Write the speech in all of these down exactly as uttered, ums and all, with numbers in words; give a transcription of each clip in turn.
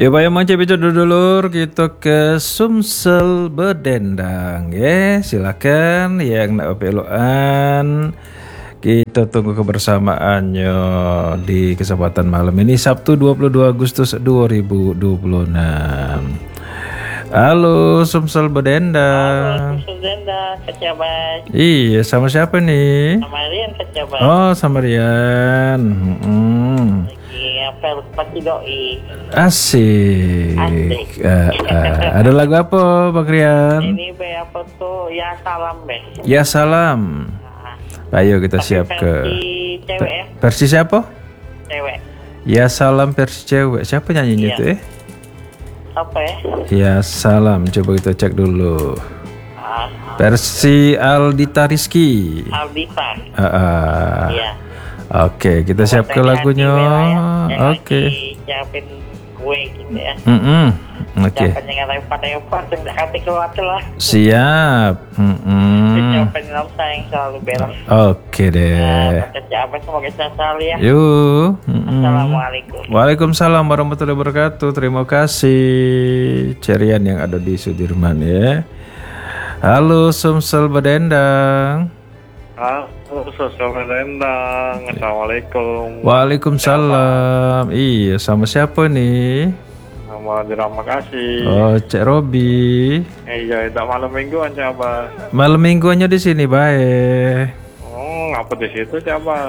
Ya Pak yang macam itu dulur kita ke Sumsel Bedendang ya. Silakan yang nak peluan. Kita tunggu kebersamaannya di kesempatan malam ini Sabtu dua puluh dua Agustus dua ribu dua puluh enam. Halo Sumsel Bedendang. Halo Sumsel Bedendang, Kecabas. Iya, sama siapa nih? Sama Rian Kecabas. Oh, sama Rian. Hmm. Lagi apel pasti doi. Asik. Asik. Uh, uh, ada lagu apa, Bang Rian? Ini be apa tuh? Ya salam be. Ya salam. Nah, Ayo kita tapi siap ke versi cewek ya. versi siapa? Cewek. Ya salam versi cewek. Siapa nyanyinya Iya. tuh eh? Apa ya? Ya salam. Coba kita cek dulu. Ah, Versi Aldita Rizky. Aldita. Uh, uh. Iya. Oke, kita siap ke Buat lagunya. hati-hati ya. Yang Oke. lagi siapin kue gitu ya. Mm-mm. Oke. Siapin yang repot-repot, yang hati keluar lah. Siap. Mm-mm. Siapin dalam sayang selalu beres. Oke deh. Nah, Kecabas semoga sehat selalu ya. Yuk. Mm-mm. Assalamualaikum. Waalaikumsalam warahmatullahi wabarakatuh. Terima kasih Cerian yang ada di Sudirman ya. Halo Sumsel Bedendang. Halo, Sumsel Bedendang. Assalamualaikum. Waalaikumsalam. Iya, sama siapa nih? Nama Dira Makasih. Oh, Cek Robi. Eh, iya, tak malam mingguan coba. Malam mingguannya di sini baik. Oh, apa di situ coba?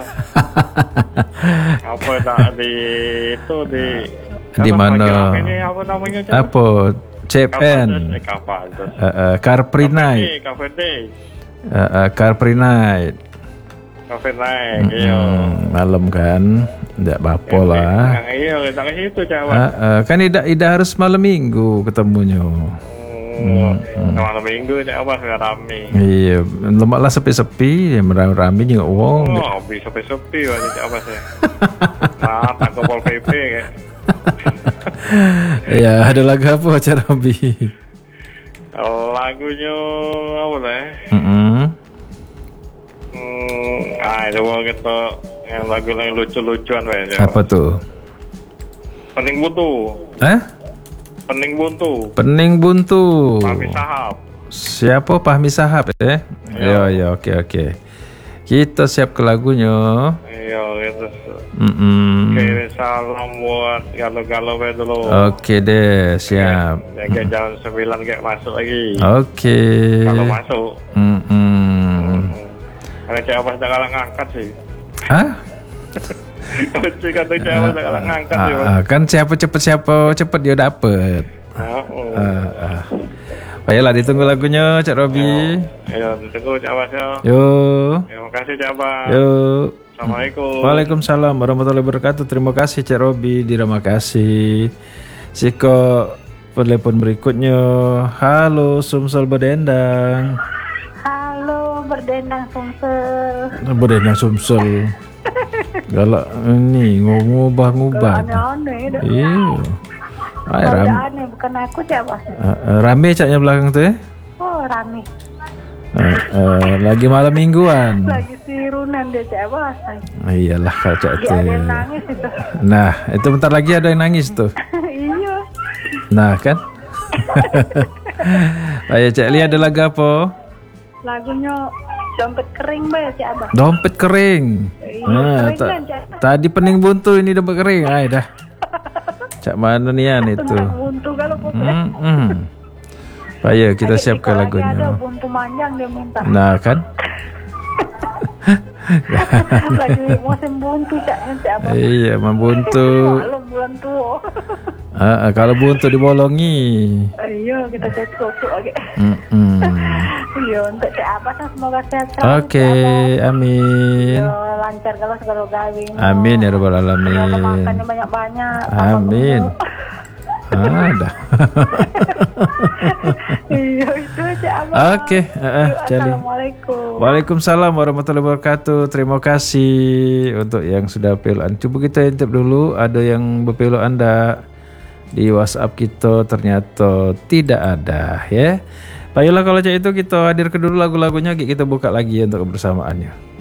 Apa tak di itu di Di mana? Ini apa namanya coba? Apa? C P N. Eh, Kapan itu? Uh, uh, Car Free Night. Cafe Day. Uh, uh, Car Free Night. Cafe Night. Iya. Hmm, malam kan, tidak apa-apa lah. Iya, kita ke situ coba. Uh, uh, kan tidak tidak harus malam minggu ketemunya. Hmm, malam minggu coba nggak rame. Iya, lemak lah sepi-sepi, ya rame juga wong. Oh, bisa sepi-sepi wajah coba sih. Nah, tak ke Pol P P kayak. Ya, ada lagu apa cara Robi? Lagunya apa lah? Mm-hmm. Hmm, ah itu mau kita yang lagu yang lucu-lucuan ya. Apa tuh? Pening buntu. Eh? Pening buntu. Pening buntu. Pahmi Sahab. Siapa Pahmi Sahab eh? Ya, ya, oke oke. Kita siap ke lagunya. Iya, gitu. Mm-mm. Kirim salam buat galau-galau ya dulu. Oke deh, siap. Ya, kayak jam sembilan kayak masuk lagi. Oke. Kalau masuk. Mm-mm. Karena cewek pas kalah ngangkat sih. Hah? Lucu kata cewek pas kalah ngangkat sih. Ah, ah, kan siapa cepet siapa cepet dia dapet. Ah, oh. Ah, ah. Baiklah ditunggu lagunya Cak Robi. Ayo, tunggu Cak ya. Yuk. Terima kasih Cak Bas. Yuk. Assalamualaikum. Waalaikumsalam warahmatullahi wabarakatuh. Terima kasih Cak Robi, terima kasih. Siko telepon berikutnya. Halo Sumsel Bedendang. Halo Berdendang Sumsel. Bedendang Sumsel. Galak ini ngubah-ngubah. Aneh-aneh dah. Iya. Ay, Kalau ram, aneh bukan aku siapa? uh, uh, rame caknya belakang tuh ya. Oh rame. Uh, uh, lagi malam mingguan. Lagi sirunan dia siapa? Uh, iyalah kalau cak Dia tuh. ada yang nangis itu. Nah itu bentar lagi ada yang nangis tuh. Iya. Nah kan. Ayo Cak Li ada lagu apa? Lagunya dompet kering bay siapa? Dompet kering. Iya, Nah, kering ta- kan, Cak? tadi pening buntu ini dompet kering. Ay dah. Cak mana nian itu? Tentang buntu kalau pokoknya. Hmm, hmm. Ayo kita Ada siap ke Iko lagi ada lagunya. buntu manjang dia minta. Nah kan. Lagi musim buntu Cak siapa? Iya membuntu. Malam bulan tua. Ah, ah, kalau buntu dibolongi. Iya kita cek susu lagi. Mm-mm. Iya untuk siapa sih semoga sehat selalu. Oke, amin. Yo, lancar kalau segala gawe. Amin ya rabbal alamin. Makannya banyak-banyak. Amin. Ada. Iya itu aja apa. Oke, heeh, Cali. Assalamualaikum. Waalaikumsalam warahmatullahi wabarakatuh. Terima kasih untuk yang sudah peluan. Coba kita intip dulu ada yang berpelu Anda di WhatsApp kita, ternyata tidak ada ya. Baiklah kalau cak itu kita hadirkan dulu lagu-lagunya, kita buka lagi untuk kebersamaannya.